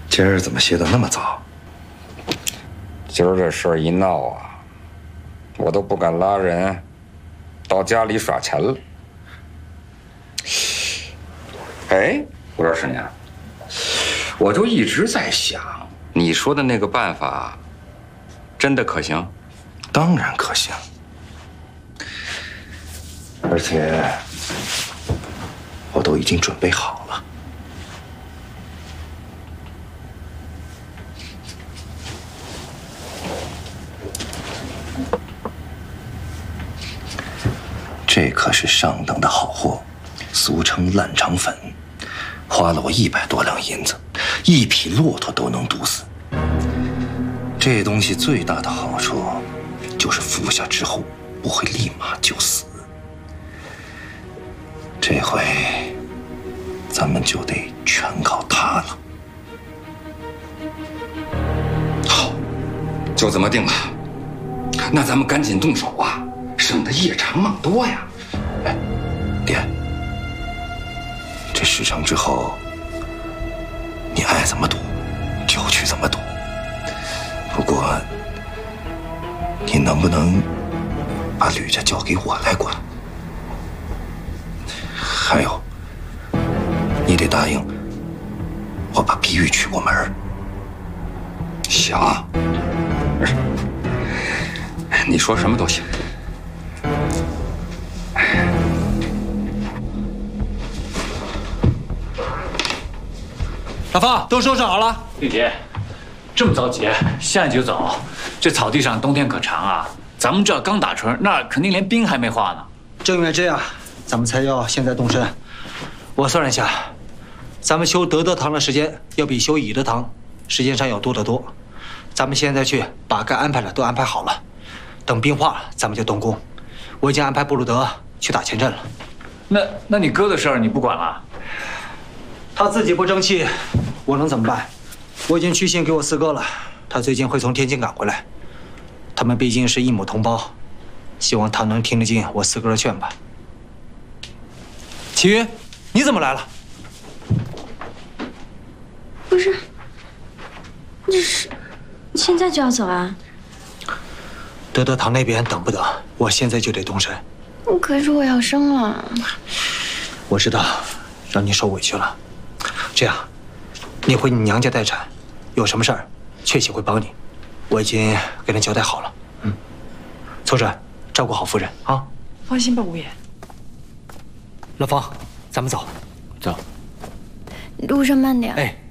今儿怎么歇得那么早？ 今儿这事儿一闹啊，我都不敢拉人到家里耍钱了。哎，我说师娘，我就一直在想，你说的那个办法，真的可行？ 当然可行，而且我都已经准备好了。这可是上等的好货，俗称烂肠粉，花了我100多两银子，1匹骆驼都能毒死。这东西最大的好处就是服下之后不会立马就死。这回咱们就得全靠它了。 好，就这么定了。那咱们赶紧动手啊，省得夜长梦多呀。 哎，爹，这事成之后，你爱怎么赌就去怎么赌。不过，你能不能把吕家交给我来管？还有，你得答应我把碧玉娶过门。 行，你说什么都行。 老方，都收拾好了。 玉姐，这么着急，现在就走？这草地上冬天可长啊！咱们这刚打春，那儿肯定连冰还没化呢。 正因为这样，咱们才要现在动身。我算了一下，咱们修德德堂的时间要比修以德堂时间上要多得多。咱们现在去把该安排的都安排好了，等冰化了，咱们就动工。我已经安排布鲁德去打前阵了。 那你哥的事儿你不管了？ 他自己不争气，我能怎么办？我已经去信给我四哥了，他最近会从天津赶回来。他们毕竟是一母同胞，希望他能听得进我四哥的劝吧。齐云，你怎么来了？ 不是，这是现在就要走啊？ 德德堂那边等不得，我现在就得动身。 可是我要生了。 我知道，让你受委屈了。这样，你回你娘家待产，有什么事儿，雀喜会帮你。我已经跟人交代好了。凑着照顾好夫人啊。 放心吧，五爷。 老方，咱们走。 走。 路上慢点。 哎。